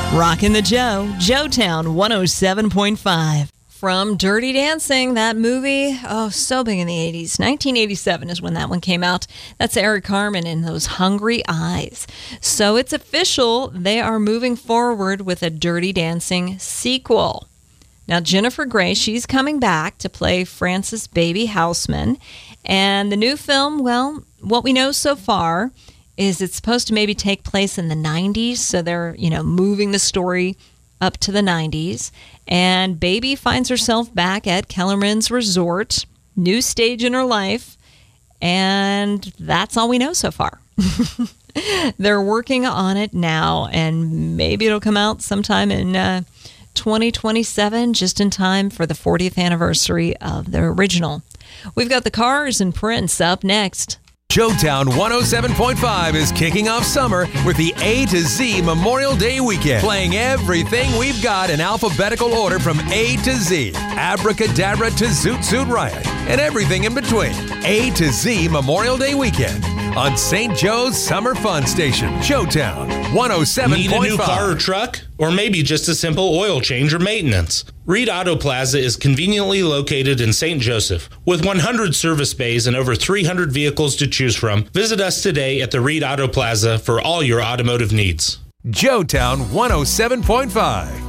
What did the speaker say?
Rockin' the Joe, Joetown 107.5. From Dirty Dancing, that movie, so big in the 80s. 1987 is when that one came out. That's Eric Carmen in those hungry eyes. So it's official. They are moving forward with a Dirty Dancing sequel. Now, Jennifer Grey, she's coming back to play Frances Baby Houseman. And the new film, well, what we know so far is it's supposed to maybe take place in the 90s. So they're, moving the story up to the 90s. And Baby finds herself back at Kellerman's Resort, new stage in her life, and that's all we know so far. They're working on it now, and maybe it'll come out sometime in 2027, just in time for the 40th anniversary of the original. We've got the Cars and Prince up next. Joetown 107.5 is kicking off summer with the A to Z Memorial Day weekend, playing everything we've got in alphabetical order from A to Z, Abracadabra to Zoot Suit Riot, and everything in between. A to Z Memorial Day weekend on St. Joe's Summer Fun Station, Joetown 107.5. Need a new car or truck? Or maybe just a simple oil change or maintenance? Reed Auto Plaza is conveniently located in St. Joseph. With 100 service bays and over 300 vehicles to choose from, visit us today at the Reed Auto Plaza for all your automotive needs. Joetown 107.5.